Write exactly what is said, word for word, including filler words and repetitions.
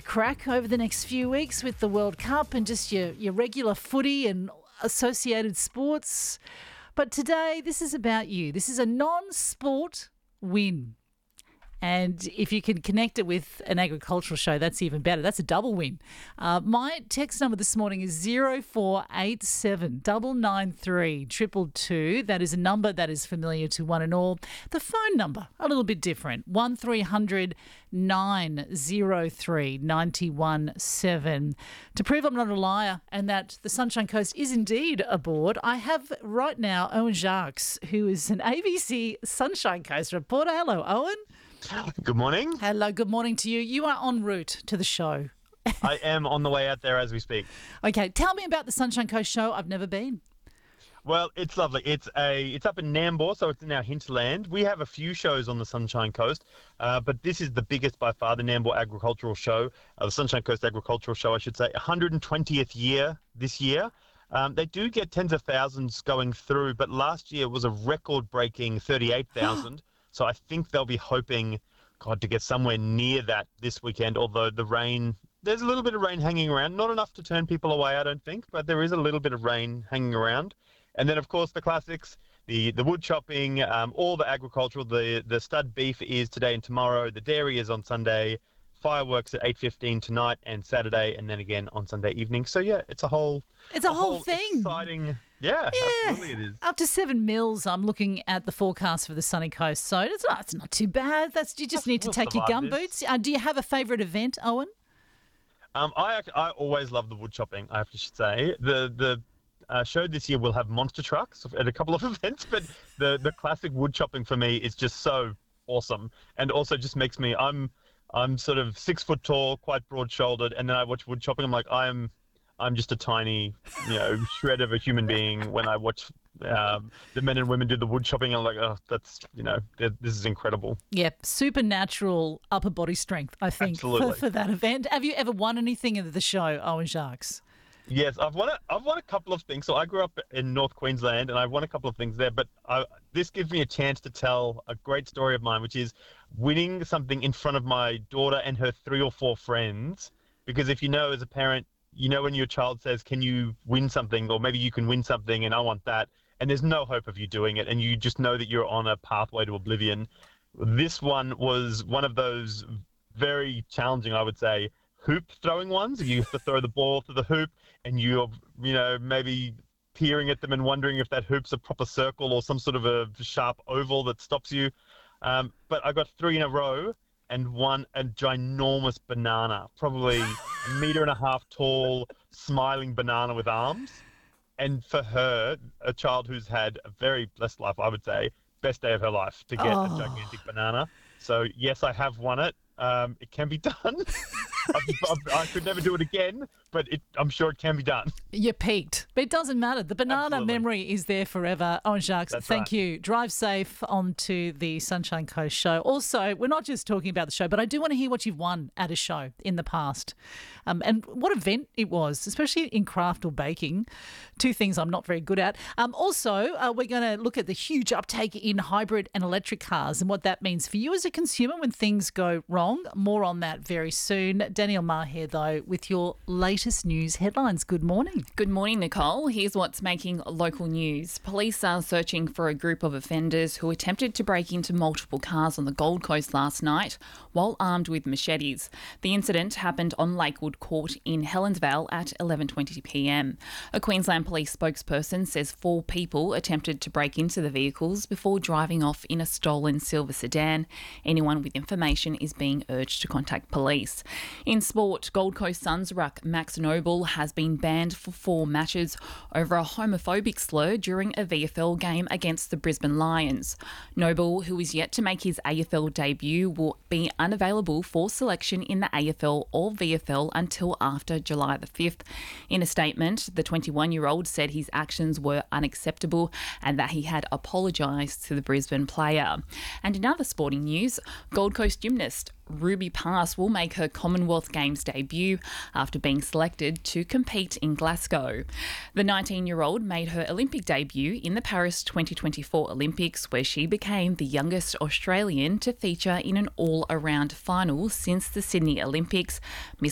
crack over the next few weeks with the World Cup and just your, your regular footy and associated sports. But today, this is about you. This is a non-sport win. And if you can connect it with an agricultural show, that's even better. That's a double win. Uh, my text number this morning is zero four eight seven nine nine three two two two. That is a number that is familiar to one and all. The phone number, a little bit different, one three hundred nine oh three nine one seven. To prove I'm not a liar and that the Sunshine Coast is indeed aboard, I have right now Owen Jacques, who is an A B C Sunshine Coast reporter. Hello, Owen. Good morning. Hello, good morning to you. You are en route to the show. I am on the way out there as we speak. Okay, tell me about the Sunshine Coast show. I've never been. Well, it's lovely. It's a it's up in Nambour, so it's in our hinterland. We have a few shows on the Sunshine Coast, uh, but this is the biggest by far, the Nambour Agricultural Show, uh, the Sunshine Coast Agricultural Show, I should say, one hundred twentieth year this year. Um, they do get tens of thousands going through, but last year was a record-breaking thirty-eight thousand. So I think they'll be hoping, God, to get somewhere near that this weekend, although the rain, there's a little bit of rain hanging around. Not enough to turn people away, I don't think, but there is a little bit of rain hanging around. And then, of course, the classics, the, the wood chopping, um, all the agricultural, the, the stud beef is today and tomorrow, the dairy is on Sunday, fireworks at eight fifteen tonight and Saturday, and then again on Sunday evening. So, yeah, it's a whole... It's a, a whole, whole thing. Exciting... Yeah, yeah, absolutely it is. Up to seven mils. I'm looking at the forecast for the sunny coast, so it's not, it's not too bad. That's you just need to We'll take your survive gumboots. Uh, do you have a favourite event, Owen? Um, I act- I always love the wood chopping, I have to say. The the uh, show this year will have monster trucks at a couple of events, but the, the classic wood chopping for me is just so awesome, and also just makes me I'm I'm sort of six foot tall, quite broad shouldered, and then I watch wood chopping. I'm like I'm. I'm just a tiny, you know, shred of a human being when I watch um, the men and women do the wood chopping. I'm like, oh, that's, you know, this is incredible. Yep, supernatural upper body strength, I think, for, for that event. Have you ever won anything in the show, Owen Jacques? Yes, I've won a, I've won a couple of things. So I grew up in North Queensland and I've won a couple of things there. But I, this gives me a chance to tell a great story of mine, which is winning something in front of my daughter and her three or four friends. Because if you know, as a parent, you know when your child says, can you win something, or maybe you can win something and I want that, and there's no hope of you doing it, and you just know that you're on a pathway to oblivion. This one was one of those very challenging, I would say, hoop throwing ones. You have to throw the ball to the hoop and you're, you know, maybe peering at them and wondering if that hoop's a proper circle or some sort of a sharp oval that stops you. Um, but I got three in a row and won a ginormous banana, probably a metre and a half tall, smiling banana with arms. And for her, a child who's had a very blessed life, I would say, best day of her life to get Oh. a gigantic banana. So, yes, I have won it. Um, it can be done. I've, I've, I could never do it again, but it, I'm sure it can be done. You peaked. But it doesn't matter. The banana Absolutely. memory is there forever. Owen Jacques, That's thank right. you. Drive safe onto the Sunshine Coast show. Also, we're not just talking about the show, but I do want to hear what you've won at a show in the past. Um, and what event it was, especially in craft or baking. Two things I'm not very good at. Um, also, uh, we're going to look at the huge uptake in hybrid and electric cars and what that means for you as a consumer when things go wrong. More on that very soon. Danielle Maher here, though, with your latest news headlines. Good morning. Good morning, Nicole. Here's what's making local news. Police are searching for a group of offenders who attempted to break into multiple cars on the Gold Coast last night while armed with machetes. The incident happened on Lakewood Court in Helensvale at eleven twenty p m. A Queensland Police spokesperson says four people attempted to break into the vehicles before driving off in a stolen silver sedan. Anyone with information is being urged to contact police. In sport, Gold Coast Suns ruck Max Noble has been banned for four matches over a homophobic slur during a V F L game against the Brisbane Lions. Noble, who is yet to make his A F L debut, will be unavailable for selection in the A F L or V F L until after July the fifth. In a statement, the twenty-one-year-old said his actions were unacceptable and that he had apologised to the Brisbane player. And in other sporting news, Gold Coast gymnast Ruby Pass will make her Commonwealth Games debut after being selected to compete in Glasgow. The nineteen-year-old made her Olympic debut in the Paris twenty twenty-four Olympics, where she became the youngest Australian to feature in an all-around final since the Sydney Olympics. Miss